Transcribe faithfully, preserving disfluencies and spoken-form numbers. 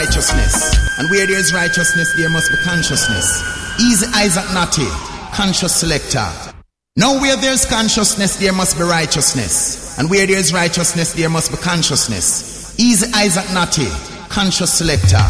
righteousness. And where there is righteousness, there must be consciousness. Easy Isaac Natty, conscious selector. Now where there is consciousness, there must be righteousness. And where there is righteousness, there must be consciousness. Easy Isaac Natty, conscious selector.